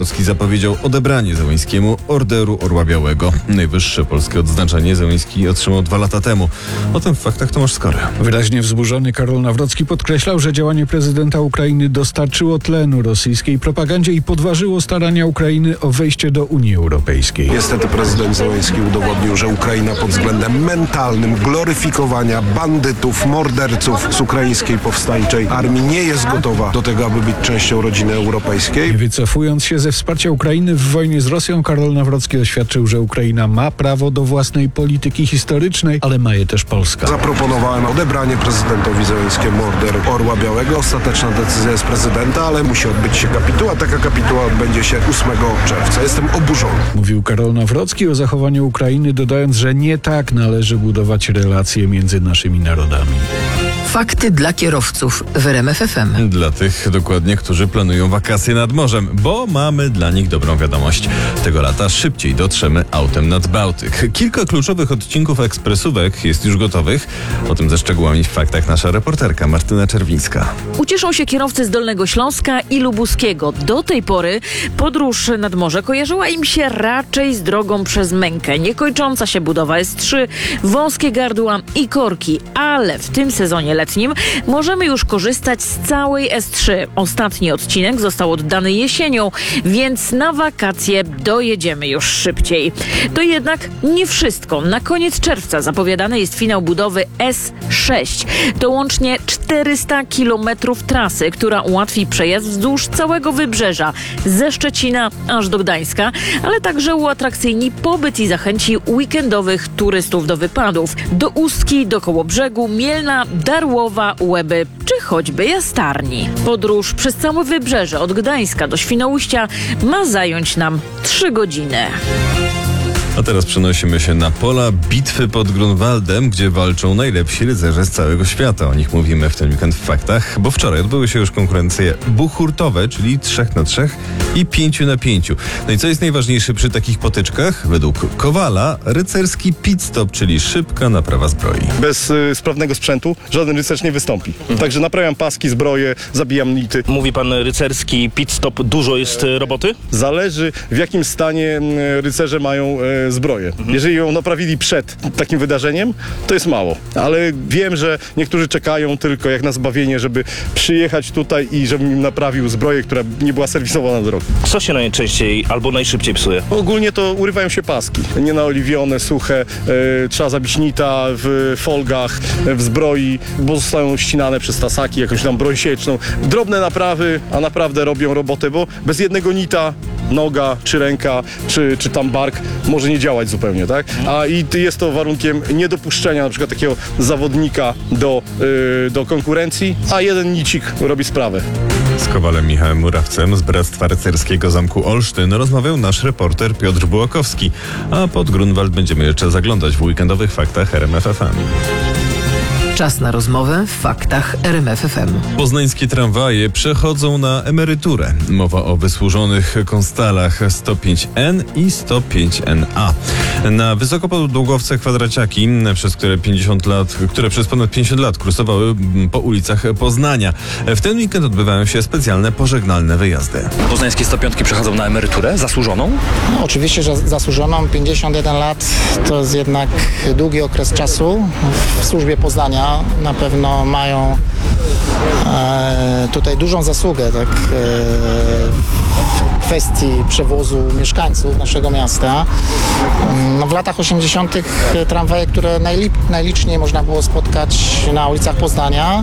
Polski zapowiedział odebranie Zełenskiemu Orderu Orła Białego. Najwyższe polskie odznaczenie Zełenski otrzymał 2 lata temu. O tym w faktach Tomasz Skory. Wyraźnie wzburzony Karol Nawrocki podkreślał, że działanie prezydenta Ukrainy dostarczyło tlenu rosyjskiej propagandzie i podważyło starania Ukrainy o wejście do Unii Europejskiej. Niestety prezydent Zełenski udowodnił, że Ukraina pod względem mentalnym gloryfikowania bandytów, morderców z ukraińskiej powstańczej armii nie jest gotowa do tego, aby być częścią rodziny europejskiej. Wycofując się ze wsparcia Ukrainy w wojnie z Rosją, Karol Nawrocki oświadczył, że Ukraina ma prawo do własnej polityki historycznej, ale ma je też Polska. Zaproponowałem odebranie prezydentowi Zełenskiemu Orderu Orła Białego. Ostateczna decyzja jest prezydenta, ale musi odbyć się kapituła. Taka kapituła odbędzie się 8 czerwca. Jestem oburzony. Mówił Karol Nawrocki o zachowaniu Ukrainy, dodając, że nie tak należy budować relacje między naszymi narodami. Fakty dla kierowców w RMF FM. Dla tych dokładnie, którzy planują wakacje nad morzem, bo mamy dla nich dobrą wiadomość. Tego lata szybciej dotrzemy autem nad Bałtyk. Kilka kluczowych odcinków ekspresówek jest już gotowych. O tym ze szczegółami w faktach nasza reporterka Martyna Czerwińska. Ucieszą się kierowcy z Dolnego Śląska i Lubuskiego. Do tej pory podróż nad morze kojarzyła im się raczej z drogą przez mękę. Niekończąca się budowa S3, wąskie gardła i korki, ale w tym sezonie letnim możemy już korzystać z całej S3. Ostatni odcinek został oddany jesienią, więc na wakacje dojedziemy już szybciej. To jednak nie wszystko. Na koniec czerwca zapowiadany jest finał budowy S6. To łącznie 400 kilometrów trasy, która ułatwi przejazd wzdłuż całego wybrzeża, ze Szczecina aż do Gdańska, ale także uatrakcyjni pobyt i zachęci weekendowych turystów do wypadów. Do Ustki, do Kołobrzegu, Mielna, Darłowa, Łeby czy choćby Jastarni. Podróż przez całe wybrzeże od Gdańska do Świnoujścia ma zająć nam 3 godziny. A teraz przenosimy się na pola bitwy pod Grunwaldem, gdzie walczą najlepsi rycerze z całego świata. O nich mówimy w ten weekend w faktach, bo wczoraj odbyły się już konkurencje buchurtowe, czyli 3x3 i 5x5. No i co jest najważniejsze przy takich potyczkach? Według Kowala rycerski pit stop, czyli szybka naprawa zbroi. Bez sprawnego sprzętu żaden rycerz nie wystąpi. Także naprawiam paski, zbroje, zabijam nity. Mówi pan rycerski pit stop, dużo jest roboty? Zależy, w jakim stanie rycerze mają zbroję. Jeżeli ją naprawili przed takim wydarzeniem, to jest mało. Ale wiem, że niektórzy czekają tylko jak na zbawienie, żeby przyjechać tutaj i żebym im naprawił zbroję, która nie była serwisowana do roku. Co się najczęściej albo najszybciej psuje? Ogólnie to urywają się paski. Nienaoliwione, suche, trzeba zabić nita w folgach, w zbroi, bo zostają ścinane przez tasaki, jakąś tam broń sieczną. Drobne naprawy, a naprawdę robią robotę, bo bez jednego nita noga, czy ręka, czy tam bark może nie działać zupełnie, tak? A i jest to warunkiem niedopuszczenia na przykład takiego zawodnika do konkurencji, a jeden nicik robi sprawę. Z Kowalem Michałem Murawcem z Bractwa Rycerskiego Zamku Olsztyn rozmawiał nasz reporter Piotr Bułakowski, a pod Grunwald będziemy jeszcze zaglądać w weekendowych faktach RMF FM. Czas na rozmowę w faktach RMF FM. Poznańskie tramwaje przechodzą na emeryturę. Mowa o wysłużonych Konstalach 105N i 105NA. Na wysokopodługowce kwadraciaki, które przez ponad 50 lat kursowały po ulicach Poznania. W ten weekend odbywają się specjalne pożegnalne wyjazdy. Poznańskie 105 przechodzą na emeryturę zasłużoną? No, oczywiście, że zasłużoną. 51 lat to jest jednak długi okres czasu w służbie Poznania. Na pewno mają tutaj dużą zasługę tak, w kwestii przewozu mieszkańców naszego miasta. No, w latach 80. tramwaje, które najliczniej można było spotkać na ulicach Poznania.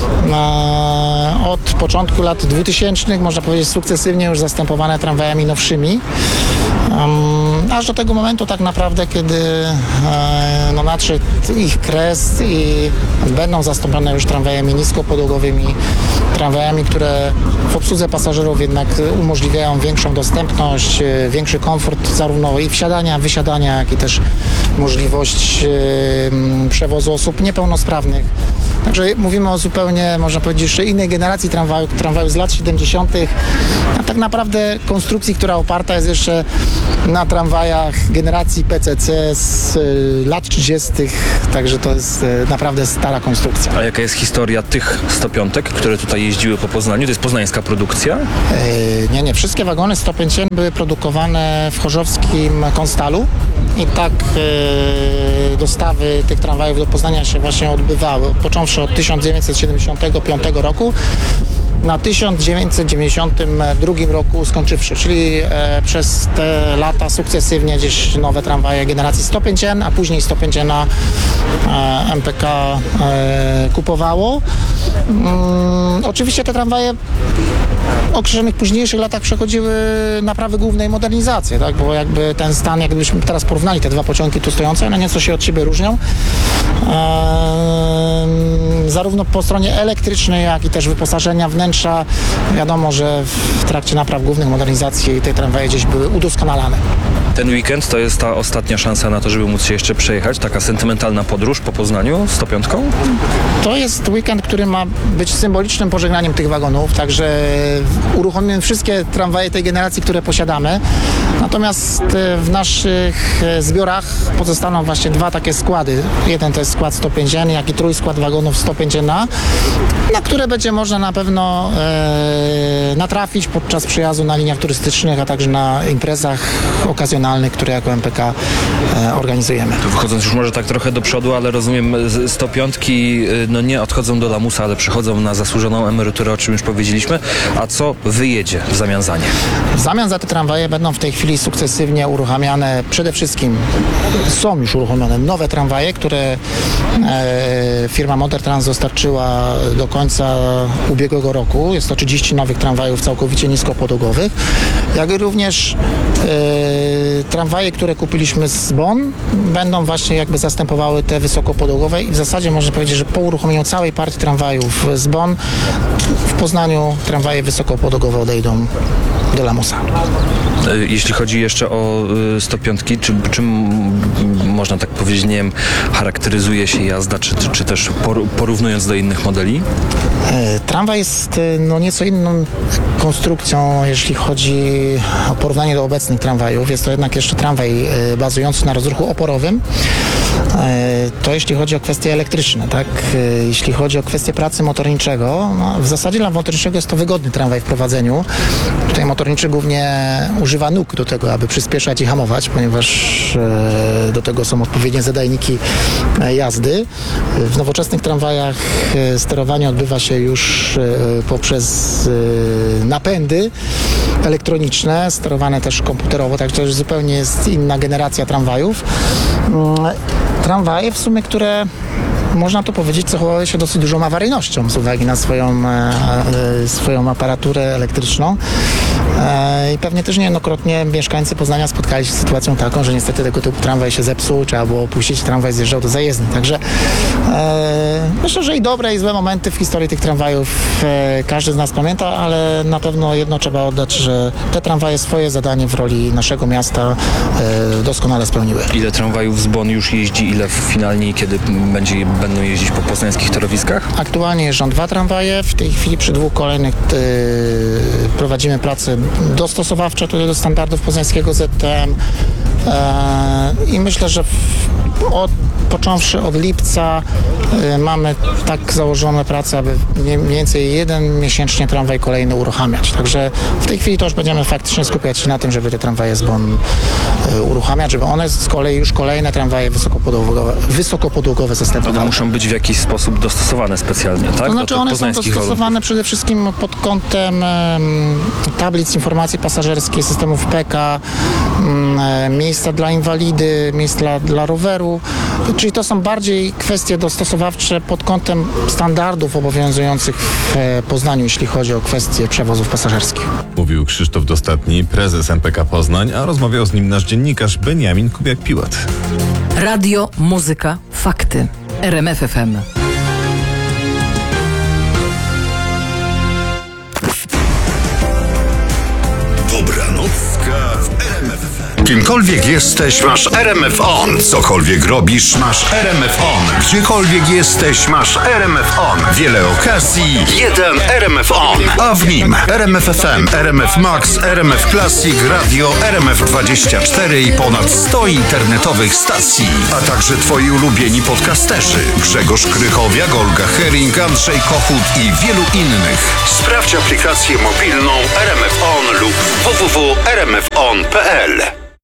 Od początku lat 2000 można powiedzieć sukcesywnie już zastępowane tramwajami nowszymi. Aż do tego momentu tak naprawdę, kiedy nadszedł ich kres i będą zastąpione już tramwajami niskopodłogowymi, tramwajami, które w obsłudze pasażerów jednak umożliwiają większą dostępność, większy komfort zarówno i wsiadania, wysiadania, jak i też możliwość przewozu osób niepełnosprawnych. Także mówimy o zupełnie, można powiedzieć, jeszcze innej generacji tramwaju z lat 70., a tak naprawdę konstrukcji, która oparta jest jeszcze na tramwaju tramwajach generacji PCC z lat 30., także to jest naprawdę stara konstrukcja. A jaka jest historia tych 105, które tutaj jeździły po Poznaniu? To jest poznańska produkcja? Nie. Wszystkie wagony 105 były produkowane w chorzowskim Konstalu i tak dostawy tych tramwajów do Poznania się właśnie odbywały, począwszy od 1975 roku. Na 1992 roku skończywszy, czyli przez te lata sukcesywnie gdzieś nowe tramwaje generacji 105N, a później 105N MPK kupowało. Oczywiście te tramwaje w określonych późniejszych latach przechodziły naprawy główne i modernizację, tak? Bo jakby ten stan, jakbyśmy teraz porównali te dwa pociągi tu stojące, one nieco się od siebie różnią. Zarówno po stronie elektrycznej, jak i też wyposażenia wnętrza. Wiadomo, że w trakcie napraw głównych modernizacji te tramwaje gdzieś były udoskonalane. Ten weekend to jest ta ostatnia szansa na to, żeby móc się jeszcze przejechać, taka sentymentalna podróż po Poznaniu 105? To jest weekend, który ma być symbolicznym pożegnaniem tych wagonów, także uruchomimy wszystkie tramwaje tej generacji, które posiadamy. Natomiast w naszych zbiorach pozostaną właśnie dwa takie składy. Jeden to jest skład 105N, jak i trójskład wagonów 105N, na które będzie można na pewno natrafić podczas przejazdu na liniach turystycznych, a także na imprezach okazjonalnych, które jako MPK organizujemy. Tu wchodząc już może tak trochę do przodu, ale rozumiem, 105 no nie odchodzą do lamusa, ale przychodzą na zasłużoną emeryturę, o czym już powiedzieliśmy. A co wyjedzie w zamian za nie? W zamian za te tramwaje będą w tej chwili sukcesywnie uruchamiane, przede wszystkim są już uruchomione nowe tramwaje, które firma Modertrans dostarczyła do końca ubiegłego roku. Jest to 30 nowych tramwajów całkowicie niskopodłogowych, jak i również tramwaje, które kupiliśmy z Bonn, będą właśnie jakby zastępowały te wysokopodłogowe i w zasadzie można powiedzieć, że po uruchomieniu całej partii tramwajów z Bonn w Poznaniu tramwaje wysokopodłogowe odejdą do lamusa. Jeśli chodzi jeszcze o 105, czym można tak powiedzieć, nie wiem, charakteryzuje się jazda, czy też porównując do innych modeli? Tramwaj jest nieco inną konstrukcją, jeśli chodzi o porównanie do obecnych tramwajów. Jest to jednak jeszcze tramwaj bazujący na rozruchu oporowym. To jeśli chodzi o kwestie elektryczne, tak? Jeśli chodzi o kwestię pracy motorniczego, w zasadzie dla motorniczego jest to wygodny tramwaj w prowadzeniu. Tutaj motorniczy głównie używa nóg do tego, aby przyspieszać i hamować, ponieważ do tego są odpowiednie zadajniki jazdy. W nowoczesnych tramwajach sterowanie odbywa się już poprzez napędy elektroniczne, sterowane też komputerowo, także to już zupełnie jest inna generacja tramwajów. Tramwaje w sumie, które można to powiedzieć, cechowały się dosyć dużą awaryjnością z uwagi na swoją aparaturę elektryczną. I pewnie też niejednokrotnie mieszkańcy Poznania spotkali się z sytuacją taką, że niestety tego typu tramwaj się zepsuł, trzeba było opuścić, tramwaj zjeżdżał do zajezdni. Także myślę, że i dobre, i złe momenty w historii tych tramwajów każdy z nas pamięta, ale na pewno jedno trzeba oddać, że te tramwaje swoje zadanie w roli naszego miasta doskonale spełniły. Ile tramwajów z Bonn już jeździ, ile finalnie, kiedy będą jeździć po poznańskich torowiskach? Aktualnie jeżdżą 2 tramwaje, w tej chwili przy 2 kolejnych prowadzimy prace dostosowawcze do standardów poznańskiego ZTM i myślę, że począwszy od lipca mamy tak założone prace, aby mniej więcej 1 miesięcznie tramwaj kolejny uruchamiać. Także w tej chwili to już będziemy faktycznie skupiać się na tym, żeby te tramwaje z Bonn uruchamiać, żeby one z kolei już kolejne tramwaje wysokopodłogowe zastępowały. One muszą być w jakiś sposób dostosowane specjalnie, tak? To znaczy one są dostosowane przede wszystkim pod kątem tablic informacji pasażerskiej, systemów PK, miejsca dla inwalidy, miejsca dla roweru, czyli to są bardziej kwestie dostosowawcze pod kątem standardów obowiązujących w Poznaniu, jeśli chodzi o kwestie przewozów pasażerskich. Mówił Krzysztof Dostatni, prezes MPK Poznań, a rozmawiał z nim nasz dziennikarz Beniamin Kubiak-Piłat. Radio, muzyka, fakty. RMF FM. Dobranocka w RMF FM. Kimkolwiek jesteś, masz RMF On. Cokolwiek robisz, masz RMF On. Gdziekolwiek jesteś, masz RMF On. Wiele okazji, jeden RMF On. A w nim RMF FM, RMF Max, RMF Classic, Radio, RMF24 i ponad 100 internetowych stacji. A także twoi ulubieni podcasterzy. Grzegorz Krychowiak, Olga Hering, Andrzej Kochut i wielu innych. Sprawdź aplikację mobilną RMF On lub www.rmfon.pl.